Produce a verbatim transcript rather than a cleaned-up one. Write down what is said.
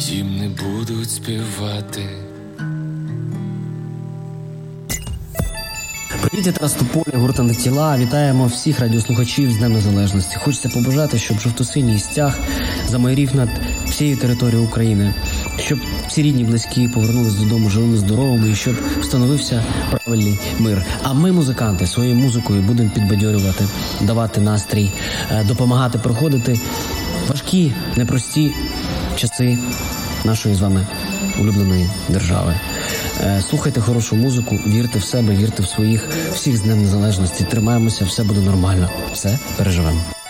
їм не будуть співати. Привіт, я Тарас Тополя, гурт «Антитіла». Вітаємо всіх радіослухачів з Днем Незалежності. Хочеться побажати, щоб жовто-синій стяг замайорів над всією територією України, щоб всі рідні, близькі повернулись додому живими, здоровими і щоб встановився правильний мир. А ми, музиканти, своєю музикою будемо підбадьорювати, давати настрій, допомагати проходити важкі, непрості часи нашої з вами улюбленої держави. Слухайте хорошу музику, вірте в себе, вірте в своїх, всіх з Днем Незалежності. Тримаємося, все буде нормально. Все переживемо.